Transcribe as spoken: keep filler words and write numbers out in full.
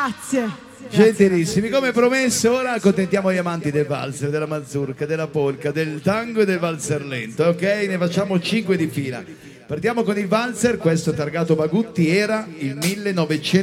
Grazie. Gentilissimi, come promesso ora accontentiamo gli amanti del valzer, della mazurka, della polka, del tango e del valzer lento, ok? Ne facciamo cinque di fila. Partiamo con il valzer, questo targato Bagutti era il millenovecento